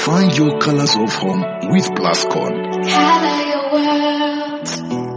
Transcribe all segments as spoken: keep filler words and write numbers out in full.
Find your colors of home with Plascon. Color your world.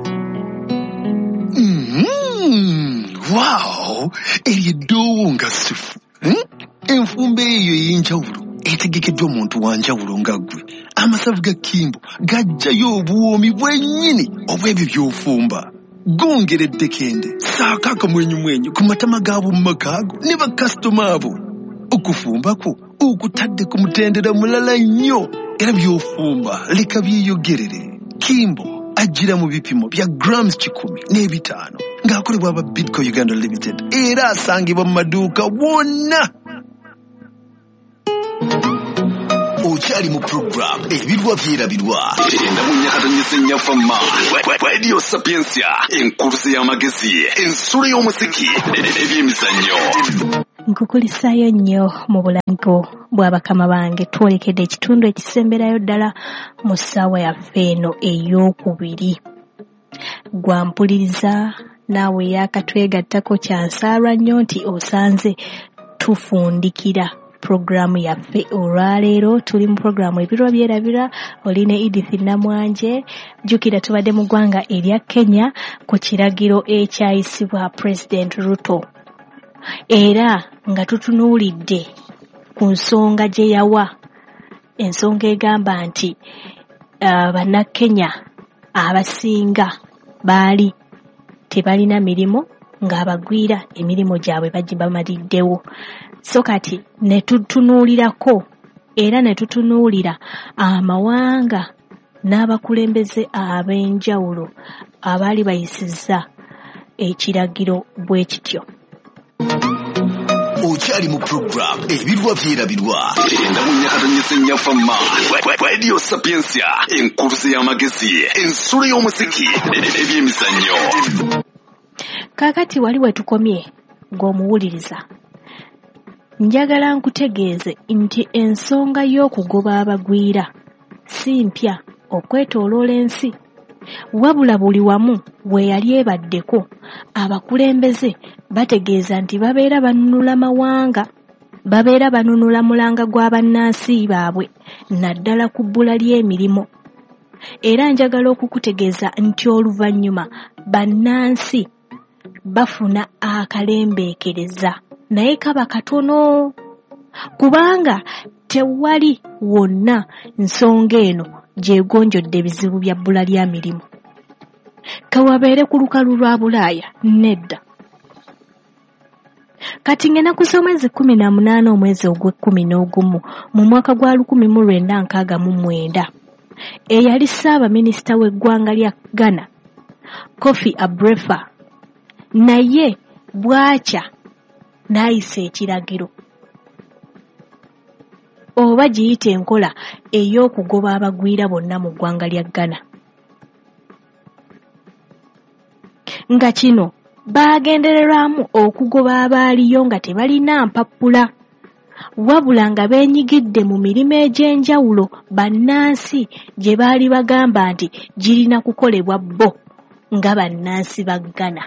Mm-hmm. Wow! Eriyeddoowo nga sifu. Hmm? Enfumbe eyo ey'enjawulo etegekeddwa omuntu wa njawulo nga ggwe. Amasavu ga Kimbo gajjayo obuwoomi bwennyini obw'ebyo by'ofumba. Gongeredde kende saaka akamwenyumwenyu ku matama gaabo mu makaago ne bakasitoma abo. Okufumba kwo okutadde ku mutendera mulala nnyo era by'ofumba leka byeyogerere. Kimbo ajjira mu bipimo bya grams kikumi n'ebitaano ng'akolebwa aba Bidco Uganda Limited era asangibwa mu maduuka wonna. Okyali mu program ebirwa byerabirwa enda mu nyakatanyisa ennyafamma Radio Sapiensia enkurusi y'amagezi ensolo y'omusiki n'ebyemizannyo. Nkukulisayo nnyo mu bulago bwa bakama bange twolekedde ekitundu ekisemberayo ddala mu ssaawa yaffe eno ey'okubiri. Gwampuliriza naawe yaakatwegattako kyansaalwa nnyo nti osanze tufundikira programu yaffe olwaleero. Tuli mu programu ebirwa byerabira, oli ne Edith Namwanje. Jjukira tubadde mu ggwanga erya Kenya ku kiragiro ekyayisibwa President Ruto, era nga tutunuulidde ku nsonga gye yawa, ensonga egamba nti uh, bannakenya abasinga baali tebalina mirimu ng'abagwira emirimu gyabwe bagibamaliddewo. So kati ne tutunuulirako era ne tutunuulira amawanga n'abakulembeze ab'enjawulo abaali bayisizza ekiragiro bwe kityo. Okyali mu program ebirwa byerabirwa enda mu nyakatanyisa ennyafamma Radio Sapiensia enkurusi y'amagezi ensolo y'omusiki n'ebyemizannyo. Kaakati wali we tukomye ng'omuwuliriza, njagala nkutegeeze nti ensonga y'okugoba abagwira si mpya okwetooloola ensi, wabula buli wamu we yali ebaddeko abakulembeze bategeeza nti babeera banunula mawanga, babeera banunula mulanga gwa bannansi baabwe naddala ku bbula ly'emirimu. Era njagala okukutegeeza nti oluvannyuma bannansi bafuna akalembeekereza naye kaba katono, kubanga tewali wonna nsonga eno gyegonjodde ebizibu bya bbula lya mirimu. Kawabeere ku lukalu lwa Bulaaya nedda. Kati ngenda kusoma omwezi kkumi na munaana omwezi ogw'ekkumi n'ogumu mu mwaka gwa lukumi mu lwenda nkaaga mu mwenda, eyali Ssaabaminisita w'eggwanga lya Ghana Kofi Abrefa naye bwakya n'ayisa ekiragiro oba giyita enkola ey'okugoba abagwira bonna mu ggwanga lya Ghana. Nga kino baagendererwamu okugoba abaaliyo nga tebalina mpappula, wabula nga beenyigidde mu mirimu egy'enjawulo bannansi gye baali bagamba nti girina kukolebwa bo nga bannansi ba Ghana.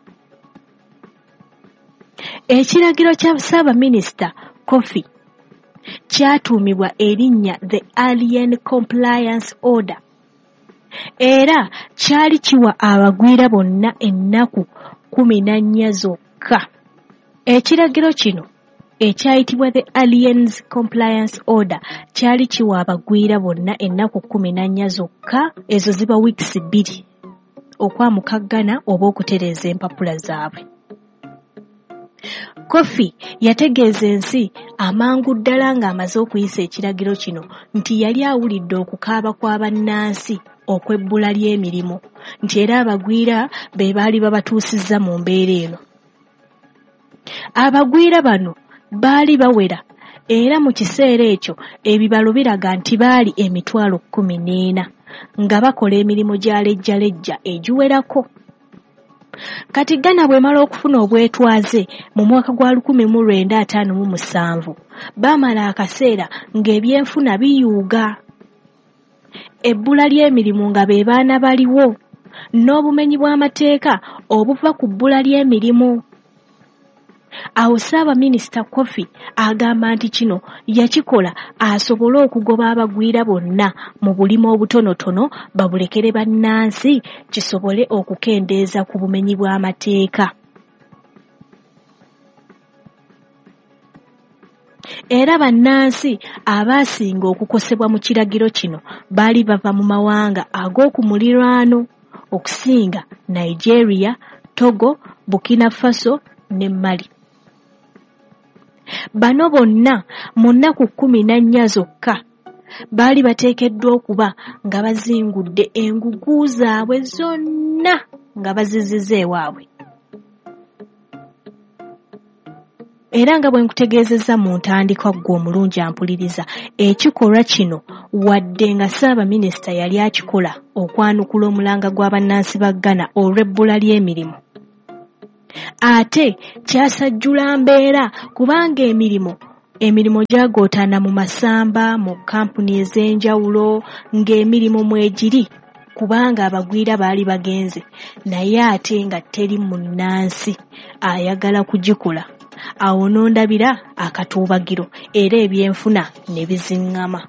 Ekiragiro kya Ssaabaminisita Kofi kyatuumibwa erinnya The Alien Compliance Order, era kyali kiwa abagwira bonna ennaku kumi na nnya zokka. Ekiragiro kino ekyayitibwa The Aliens Compliance Order kyali kiwa abagwira bonna ennaku kumi na nnya zokka, ezo ziba wiikisi bbiri okwamukaggana oba okutereeza empapula zaabwe. Kofi yategeeza ensi amangu ddala ng'amaze okuyisa ekiragiro kino nti yali awulidde okukaaba kw'abannansi okw'ebbula ly'emirimu, nti era abagwira be baali babatuusizza mu mbeera eno. Abagwira bano baali bawera, era mu kiseera ekyo ebibalo biraga nti baali emitwalo kkumi n'ena nga bakola emirimu gya lejjalejja egiwerako. Kati Ghana bw'emala okufuna obwetwaze mu mwaka gwa lukumi mu lwenda ataano mu musanvu, baamala akaseera ng'ebyenfuna biyuuga, ebbula ly'emirimu nga be baana baliwo, n'obumenyi bw'amateeka obuva ku bbula ly'emirimu. Awo Ssaabaminisita Kofi agamba nti kino yakikola asobole okugoba abagwira bonna mu bulimo obutonotono babulekere bannansi kisobole okukendeeza ku bumenyi bw'amateeka. Era bannansi abaasinga okukosebwa mu kiragiro kino baali bava mu mawanga ag'okumuliraano okusinga Nigeria, Togo, Burkina Faso ne Mali. Bano bonna mu nnaku kkumi na nnya zokka baali bateekeddwa okuba nga bazingudde engugu zaabwe zonna nga bazizizza ewaabwe. Era nga bwe nkutegeezezza mu ntandikwa ggwe omulungi ampuliriza, ekikolwa kino wadde nga Ssaabaminisita yali akikola okwanukula omulanga gw'abannansi ba Ghana olw'ebbula ly'emirimu, ate kyasajjula mbeera kubanga emirimu emirimu gyagootaana mu masamba mu kampuni ez'enjawulo ng'emirimu mwegiri kubanga abagwira baali bagenze, naye ate nga teri munnansi ayagala kugikola. Awo n'ondabira akatuubagiro era ebyenfuna ne biziŋŋama.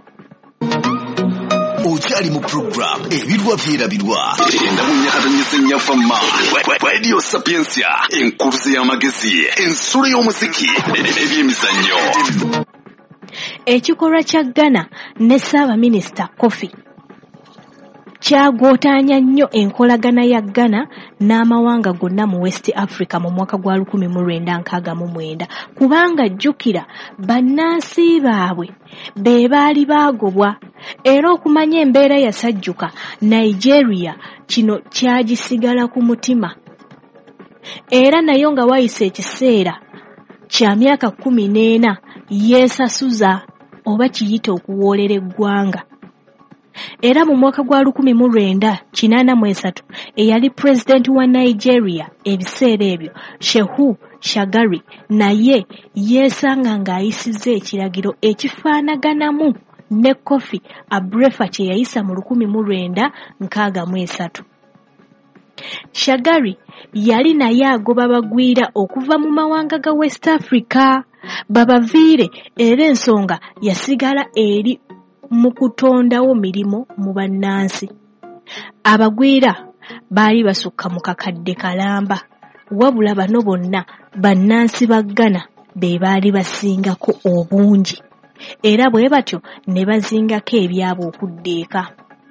Okyali mu program ebirwa byerabirwa enda mu nyakatanyisa nnyafamma Radio Sapiensia enkuruze y'amagezi ensolo y'omuziki n'ebyemizannyo. Ekikolwa kya Ghana ne Ssaabaminisita Kofi kyagootaanya nnyo enkolagana ya Ghana n'amawanga gonna mu West Africa mu mwaka gwa lukumi mu lwenda nkaaga mu mwenda kubanga jjukira bannansi baabwe be baali baagobwa era okumanya embeera yasajjuka Nigeria kino kyagisigala ku mutima era nayo nga wayise ekiseera kya myaka kkumi n'ena yeesasuza oba kiyite okuwoolera eggwanga. Era mu mwaka gwa lukumi mu lwenda kinaana mu esatu eyali pulezidenti wa Nigeria ebiseera ebyo Shehu Shagari naye yeesanga ng'ayisizza ekiragiro ekifaanaganamu ne Kofi Abrefa kye yayisa mu lukumi mu lwenda nkaaga mu esatu. Shagari yali naye agoba bagwira okuva mu mawanga ga West Africa babaviire era ensonga yasigala eri mu kutondawo mirimu mu bannansi. Abagwira baali basukka mu kakadde kalamba wabula bano bonna bannansi ba Ghana be baali basingako obungi era bwe batyo ne bazingako ebyabo okuddeeka.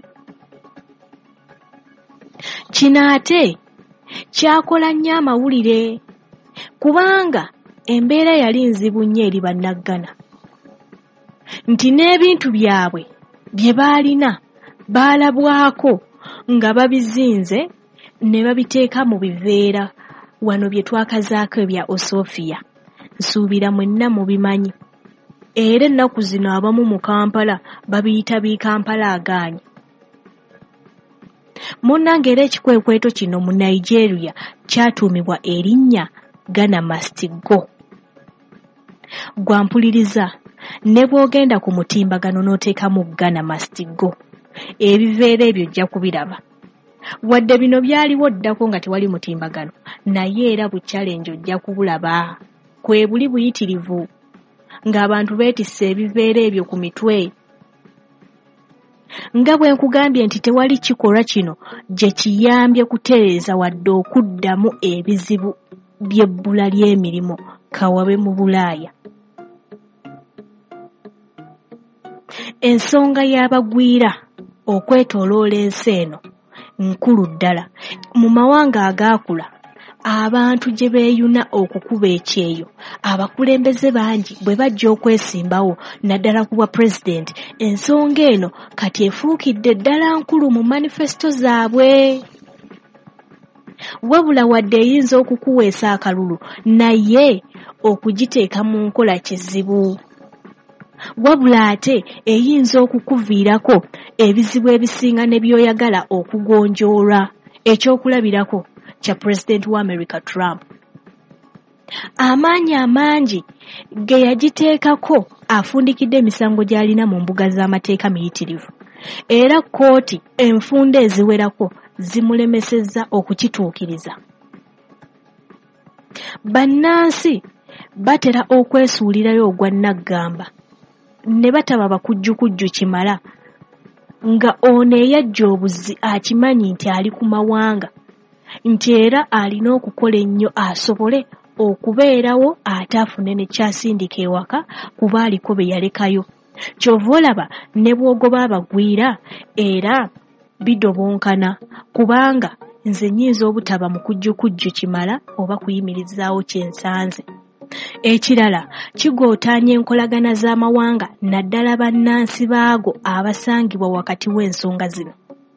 Kino ate kyakola nnyo amawulire kubanga embeera yali nzibu nnyo eri Bannagana nti n'ebintu byabwe bye baalina baalabwako nga babizinze ne babiteeka mu biveera wano bye twakazaako ebya Osofia. Nsuubira mwenna mubimanyi era ennaku zino abamu mu Kampala babiyita bii Kampala agaanyi. Munnange era ekikwekweto kino mu Nigeria kyatuumibwa erinnya Ghana Must Go. Gwampuliriza ne bw'ogenda ku mutimbagano n'oteekamu Ghana Must Go ebiveera ebyo ojja kubiraba. Wadde bino byaliwo ddako nga tewali mutimbagano naye era bu challenge ojja kubulaba kwe buli buyitirivu ng'abantu beetisse ebiveera ebyo ku mitwe. Nga bwe nkugambye nti tewali kikolwa kino gye kiyambye kutereeza wadde okuddamu ebizibu by'ebbula ly'emirimu kawabe mu Bulaaya. Ensonga y'abagwira okwetooloola ensi eno nkulu ddala. Mu mawanga agaakula abantu gye beeyuna okukuba ekyeyo abakulembeze bangi bwe bajja okwesimbawo naddala ku bwa pulezidenti, ensonga eno kati efuukidde ddala nkulu mu manifesto zaabwe. Wabula wadde eyinza okukuweesa akalulu naye okugiteeka mu nkola kizibu. Wabula ate eyinza okukuviirako ebizibu ebisinga ne by'oyagala okugonjoola. Ekyokulabirako kya pulezidenti wa America Trump. Amaanyi amangi ge yagiteekako afundikidde emisango gy'alina mu mbuga z'amateeka miyitirivu. Era kkooti enfunda eziwerako zimulemesezza okukituukiriza. Bannansi batera okwesuulirayo ogwa naggamba ne bataba bakujjukujju kimala nga ono eyajja obuzi akimanyi nti ali ku mawanga nti era alina okukola ennyo asobole okubeerawo ate afune ne kyasindika ewaka kuba aliko be yalekayo. Kyova olaba ne bw'ogoba abagwira era bidobonkana kubanga nze nnyinza obutaba mu kujjukujju kimala oba kuyimirizaawo kyensanze. Ekirala kigootaanya enkolagana z'amawanga naddala bannansi baago abasangibwa wakati w'ensonga zino.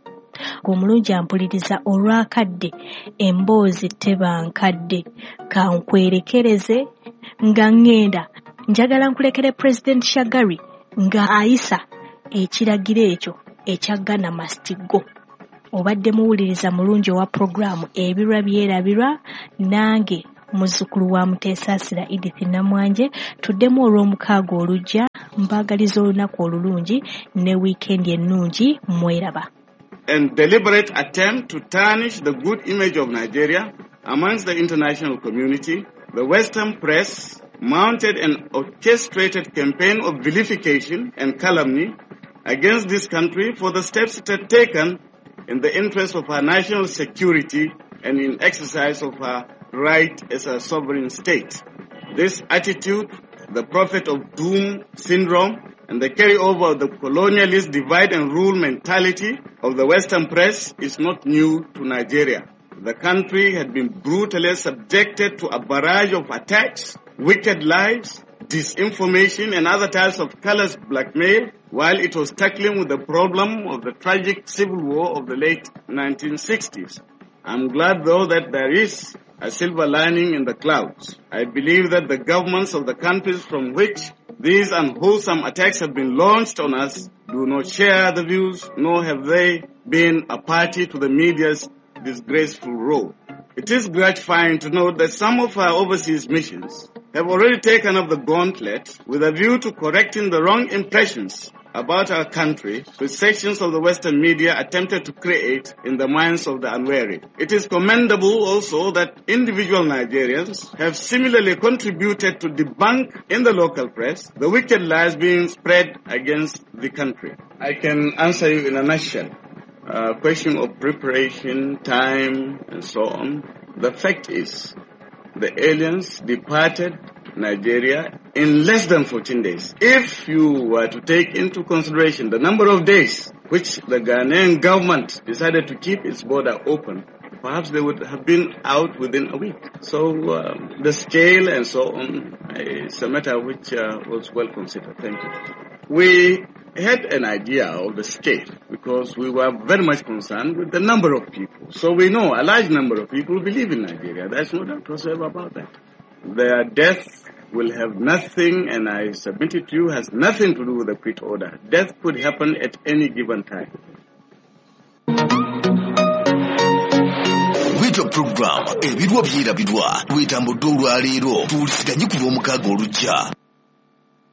Omulungi ampuliriza olwakadde emboozi teba nkadde kankwerekereze nga ngenda njagala nkulekere President Shagari nga ayisa ekiragiro ekyo ekya Ghana Must Go. Obadde muwuliriza mulungi owa programu ebirwa byerabirwa nange muzzukulu wa Muteesaasira Edith Namwanje tuddemu olw'omukaaga olujja mbaagaliza olunaku olulungi ne wiikendi ennungi mweraba. And deliberate attempt to tarnish the good image of Nigeria amongst the international community, the Western press mounted an orchestrated campaign of vilification and calumny against this country for the steps it had taken in the interest of our national security and in exercise of our right as a sovereign state. This attitude, the prophet of doom syndrome, and the carryover of the colonialist divide and rule mentality of the Western press is not new to Nigeria. The country had been brutally subjected to a barrage of attacks, wicked lies, disinformation, and other types of callous blackmail while it was tackling with the problem of the tragic civil war of the late nineteen sixties. I'm glad, though, that there is a silver lining in the clouds. I believe that the governments of the countries from which these unwholesome attacks have been launched on us do not share the views, nor have they been a party to the media's disgraceful role. It is gratifying to note that some of our overseas missions have already taken up the gauntlet with a view to correcting the wrong impressions about our country which sections of the Western media attempted to create in the minds of the unwary. It is commendable also that individual Nigerians have similarly contributed to debunk in the local press the wicked lies being spread against the country. I can answer you in a nutshell. Uh, question of preparation, time, and so on. The fact is, the aliens departed Nigeria in less than fourteen days. If you were to take into consideration the number of days which the Ghanaian government decided to keep its border open, perhaps they would have been out within a week. So um, the scale and so on is a matter which uh, was well considered. Thank you. We had an idea of the scale because we were very much concerned with the number of people. So we know a large number of people believe in Nigeria. There's no doubt whatsoever about that. Their death will have nothing, and I submit it to you, has nothing to do with the quit order. Death could happen at any given time. Wita program ebirwa byera bidwa witambudde olwaleero tuwulisiganye kuva omukaaga olujja.